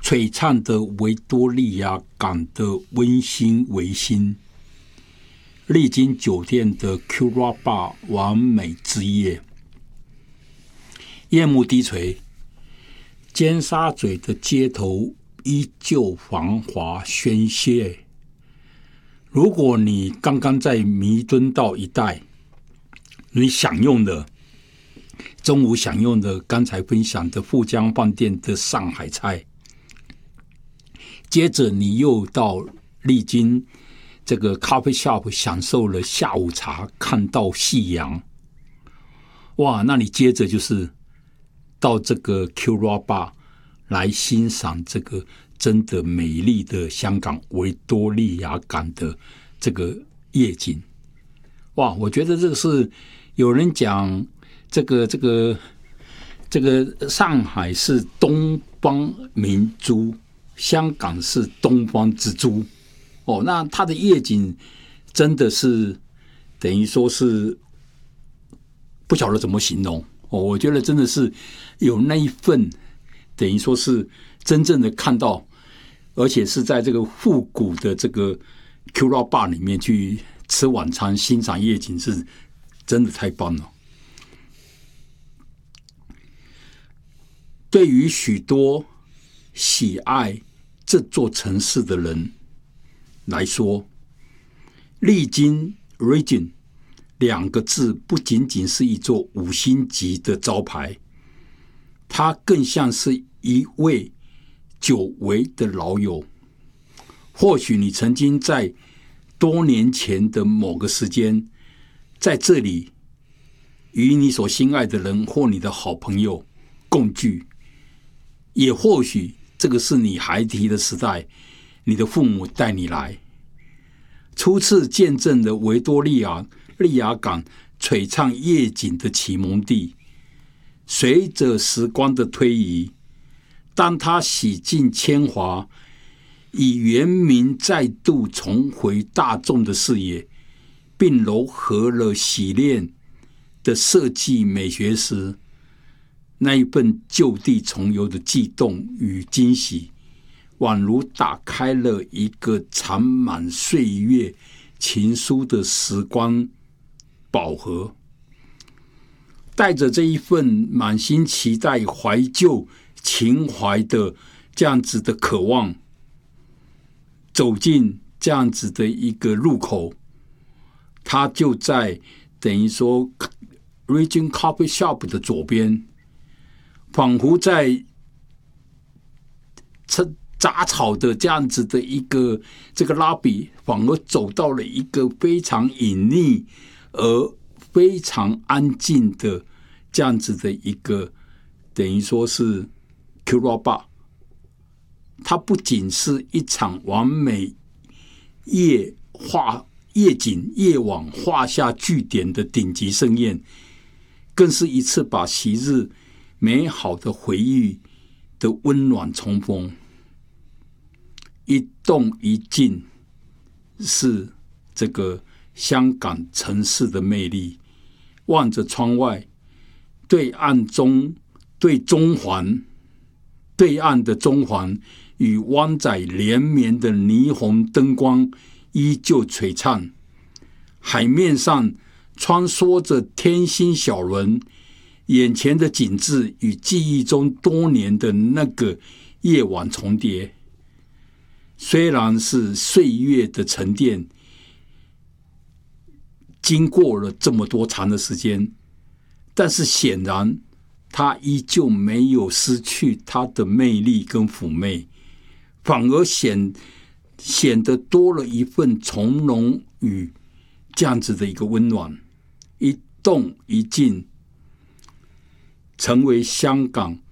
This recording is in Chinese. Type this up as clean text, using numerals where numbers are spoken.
璀璨的维多利亚港的温馨维新，丽晶酒店的 Cura Bar 完美之夜，夜幕低垂，尖沙咀的街头依旧繁华喧嚣。如果你刚刚在弥敦道一带，你享用的中午享用的刚才分享的富江饭店的上海菜，接着你又到丽晶这个 coffee shop 享受了下午茶，看到夕阳，哇，那你接着就是到这个 Cura Bar 来欣赏这个真的美丽的香港维多利亚港的这个夜景。哇，我觉得这个是有人讲这个上海是东方明珠，香港是东方之珠。哦，那它的夜景真的是等于说是不晓得怎么形容。哦，我觉得真的是有那一份等于说是真正的看到，而且是在这个复古的这个 Cura Bar 里面去吃晚餐欣赏夜景，是真的太棒了。对于许多喜爱这座城市的人来说，丽晶 Regent 2个字不仅仅是一座5星级的招牌，它更像是一位久违的老友。或许你曾经在多年前的某个时间在这里与你所心爱的人或你的好朋友共聚，也或许这个是你孩提的时代，你的父母带你来，初次见证了维多利亚港璀璨夜景的启蒙地。随着时光的推移，当它洗尽铅华，以原名再度重回大众的视野，并糅合了洗练的设计美学时，那一份就地重游的悸动与惊喜，宛如打开了一个藏满岁月情书的时光宝盒。带着这一份满心期待、怀旧情怀的这样子的渴望，走进这样子的一个入口，它就在等于说 Regent Coffee Shop 的左边，仿佛在杂草的这样子的一个这个拉比，反而走到了一个非常隐匿而非常安静的这样子的一个等于说是 Cura Bar。 它不仅是一场完美夜景夜晚画下句点的顶级盛宴，更是一次把昔日美好的回忆的温暖重逢。一动一静是这个香港城市的魅力。望着窗外，对岸的中环与湾仔连绵的霓虹灯光依旧璀璨，海面上穿梭着天星小轮，眼前的景致与记忆中多年的那个夜晚重叠。虽然是岁月的沉淀，经过了这么多长的时间，但是显然它依旧没有失去它的魅力跟妩媚，反而显得多了一份从容与这样子的一个温暖。一动一静成为香港